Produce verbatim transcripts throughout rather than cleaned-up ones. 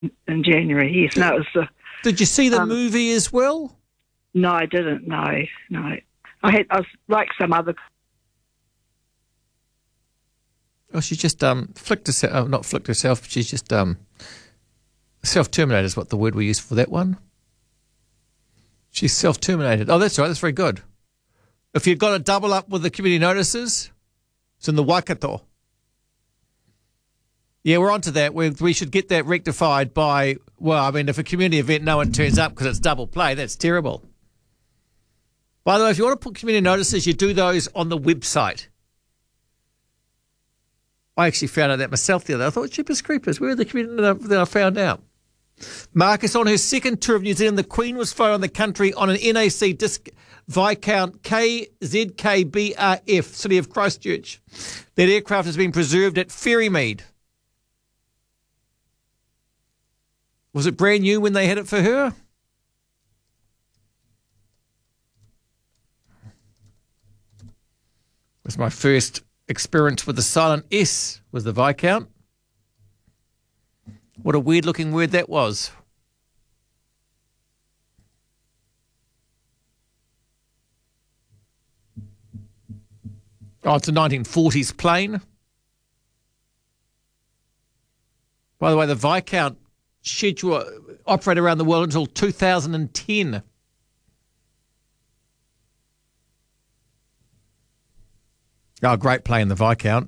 in January. Yes, no, it was the. Did you see the um, movie as well? No, I didn't. No, no. I had. I was like some other. Oh, she just um flicked herself. Oh, not flicked herself. But she's just um self-terminated is what the word we use for that one. She's self-terminated. Oh, that's right. That's very good. If you've got to double up with the community notices, it's in the Waikato. Yeah, we're on to that. We we should get that rectified by, well, I mean, if a community event, no one turns up because it's double play, that's terrible. By the way, if you want to put community notices, you do those on the website. I actually found out that myself the other day. I thought, Jeepers Creepers, where are the community that I found out? Marcus, on her second tour of New Zealand, the Queen was flown on the country on an N A C disc Viscount K Z K B R F, City of Christchurch. That aircraft has been preserved at Ferrymead. Was it brand new when they had it for her? It was my first experience with the silent S, was the Viscount. What a weird-looking word that was. Oh, it's a nineteen forties plane. By the way, the Viscount schedule operate around the world until two thousand ten. Oh, great plane, the Viscount.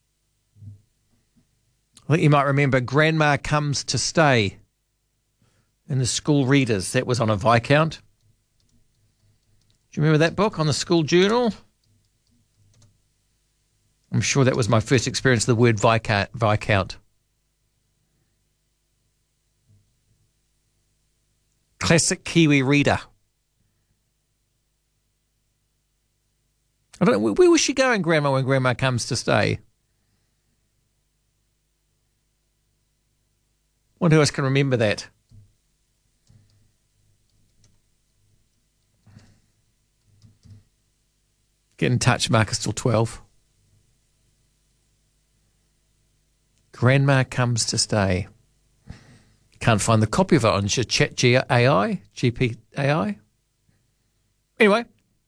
I think you might remember Grandma Comes to Stay in the school readers. That was on a Viscount. Do you remember that book on the school journal? I'm sure that was my first experience of the word Viscount. Viscount. Classic Kiwi reader. I don't know, where was she going, Grandma, when Grandma Comes to Stay? Wonder who else can remember that. Get in touch, Marcus, till twelve. Grandma Comes to Stay. Can't find the copy of it on your Chat G A I, G P A I. Anyway.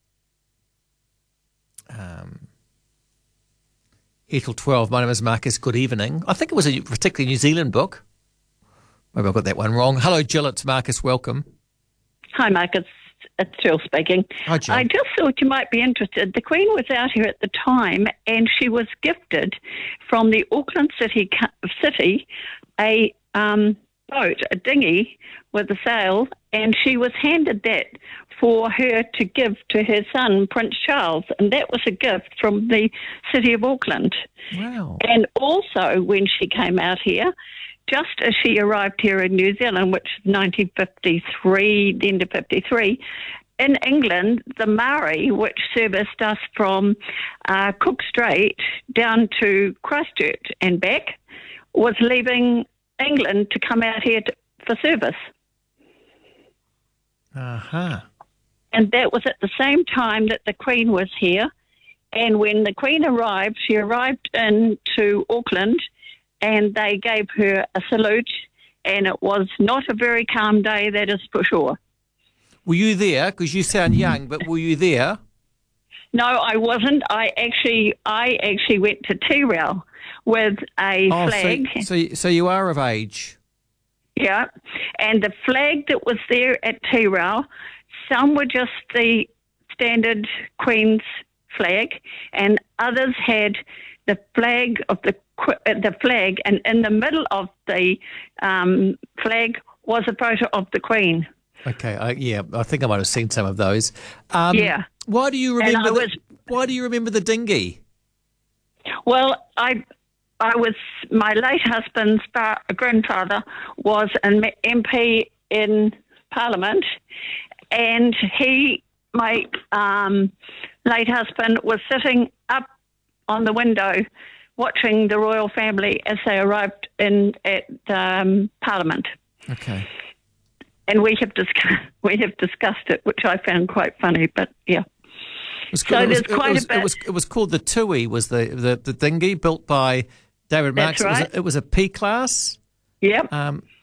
Um, here till twelve. My name is Marcus. Good evening. I think it was a particularly New Zealand book. Maybe I got that one wrong. Hello, Jill. It's Marcus. Welcome. Hi, Marcus. It's Jill speaking. Hi, Jill. I just thought you might be interested. The Queen was out here at the time, and she was gifted from the Auckland City City a um, boat, a dinghy with a sail, and she was handed that for her to give to her son, Prince Charles, and that was a gift from the City of Auckland. Wow. And also, when she came out here, just as she arrived here in New Zealand, which is nineteen fifty-three, the end of fifty-three, in England, the Maori, which serviced us from uh, Cook Strait down to Christchurch and back, was leaving England to come out here to, for service. Uh-huh. And that was at the same time that the Queen was here. And when the Queen arrived, she arrived into Auckland, and they gave her a salute, and it was not a very calm day, that is for sure. Were you there? Because you sound young, but were you there? No, I wasn't. I actually I actually went to Tirau with a oh, flag. So, so, so you are of age. Yeah, and the flag that was there at Tirau, some were just the standard Queen's flag, and others had the flag of the the flag, and in the middle of the um, flag was a photo of the Queen. Okay, I, yeah, I think I might have seen some of those. Um, yeah. Why do you remember? Was, the, why do you remember the dinghy? Well, I I was my late husband's fa- grandfather was an M P in Parliament, and he, my um, late husband, was sitting up on the window watching the royal family as they arrived in at um, Parliament. Okay. And we have discussed we have discussed it, which I found quite funny. But yeah, it was, so it was, there's quite it was, a bit. It was, it was called the Tui. Was the, the, the dinghy built by David Marks? That's right. It was a, it was a P class. Yep. Um,